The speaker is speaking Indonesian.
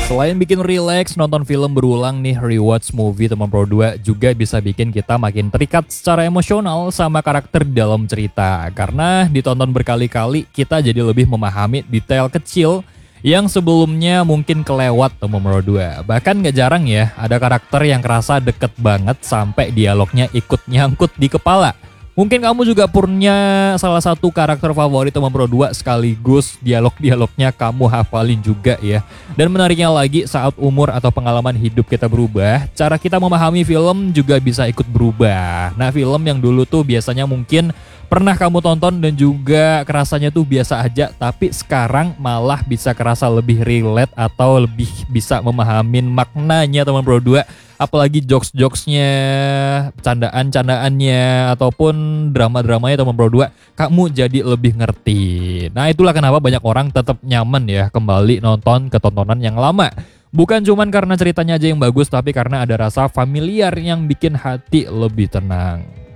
Selain bikin relax, nonton film berulang nih, rewatch movie Teman Pro 2 juga bisa bikin kita makin terikat secara emosional sama karakter dalam cerita. Karena ditonton berkali-kali, kita jadi lebih memahami detail kecil yang sebelumnya mungkin kelewat Teman Pro 2. Bahkan gak jarang ya, ada karakter yang kerasa deket banget sampai dialognya ikut nyangkut di kepala. Mungkin kamu juga punya salah satu karakter favorit Teman Pro 2 sekaligus dialog-dialognya kamu hafalin juga ya. Dan menariknya lagi, saat umur atau pengalaman hidup kita berubah, cara kita memahami film juga bisa ikut berubah. Nah, film yang dulu tuh biasanya mungkin pernah kamu tonton dan juga kerasanya tuh biasa aja, tapi sekarang malah bisa kerasa lebih relate atau lebih bisa memahamin maknanya Teman Pro 2. Apalagi jokes-jokesnya, candaan-candaannya, ataupun drama-dramanya Teman Pro 2, kamu jadi lebih ngerti. Nah, itulah kenapa banyak orang tetap nyaman ya kembali nonton ke tontonan yang lama. Bukan cuman karena ceritanya aja yang bagus, tapi karena ada rasa familiar yang bikin hati lebih tenang.